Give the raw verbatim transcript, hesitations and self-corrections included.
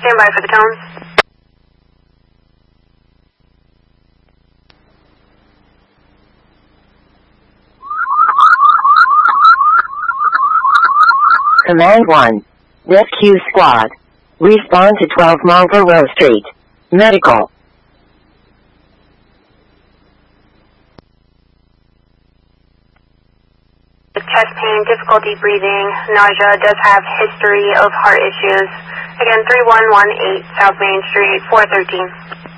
Stand by for the tones. Command one. Rescue Squad. Respond to twelve Marlborough Street. Medical. Chest pain, difficulty breathing, nausea, does have history of heart issues. Again, three one one eight South Main Street, four thirteen.